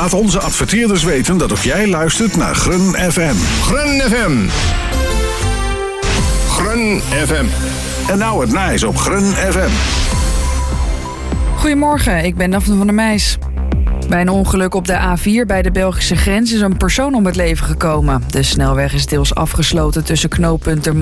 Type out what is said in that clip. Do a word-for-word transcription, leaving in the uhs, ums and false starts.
Laat onze adverteerders weten dat ook jij luistert naar Grun F M. Grun F M. Grun F M. En nou het nice op Grun F M. Goedemorgen, ik ben Daphne van der Meijs. Bij een ongeluk op de A vier bij de Belgische grens is een persoon om het leven gekomen. De snelweg is deels afgesloten tussen knooppunten